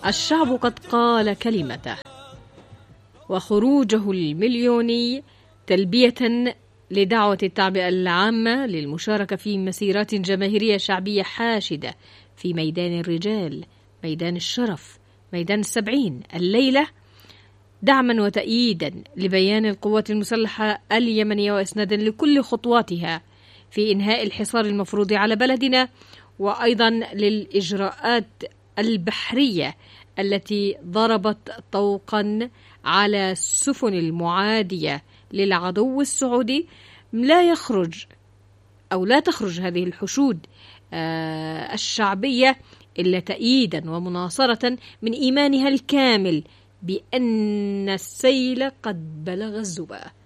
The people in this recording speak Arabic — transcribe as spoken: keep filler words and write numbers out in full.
الشعب قد قال كلمته، وخروجه المليوني تلبية لدعوة التعبئة العامة للمشاركة في مسيرات جماهيرية شعبية حاشدة في ميدان الرجال، ميدان الشرف، ميدان السبعين الليلة، دعما وتأييدا لبيان القوات المسلحة اليمنية وإسنادا لكل خطواتها في إنهاء الحصار المفروض على بلدنا، وأيضا للإجراءات البحرية التي ضربت طوقا على السفن المعادية للعدو السعودي. لا يخرج أو لا تخرج هذه الحشود آه الشعبية إلا تأييدا ومناصرة من إيمانها الكامل بأن السيل قد بلغ الزبا.